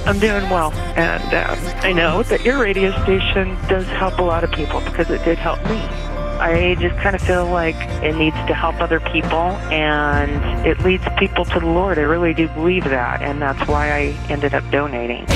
I'm doing well, and I know that your radio station does help a lot of people because it did help me. I just kind of feel like it needs to help other people, and it leads people to the Lord. I really do believe that, and that's why I ended up donating.